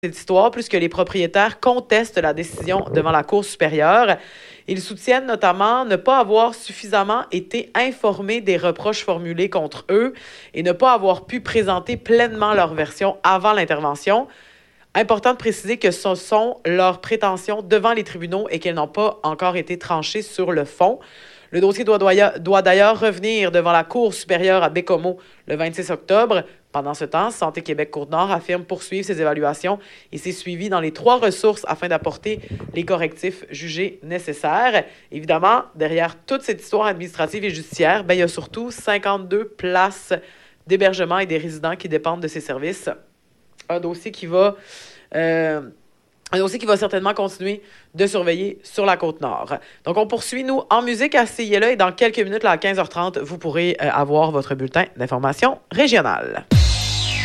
cette histoire, plus que les propriétaires contestent la décision devant la Cour supérieure. Ils soutiennent notamment ne pas avoir suffisamment été informés des reproches formulés contre eux et ne pas avoir pu présenter pleinement leur version avant l'intervention. Important de préciser que ce sont leurs prétentions devant les tribunaux et qu'elles n'ont pas encore été tranchées sur le fond. Le dossier doit d'ailleurs revenir devant la Cour supérieure à Baie-Comeau le 26 octobre. Pendant ce temps, Santé Québec-Côte-Nord affirme poursuivre ses évaluations et ses suivis dans les 3 ressources afin d'apporter les correctifs jugés nécessaires. Évidemment, derrière toute cette histoire administrative et judiciaire, il y a surtout 52 places d'hébergement et des résidents qui dépendent de ces services. Un dossier qui va certainement continuer de surveiller sur la Côte-Nord. Donc, on poursuit, nous, en musique à CILA et dans quelques minutes, là, à 15h30, vous pourrez avoir votre bulletin d'information régionale.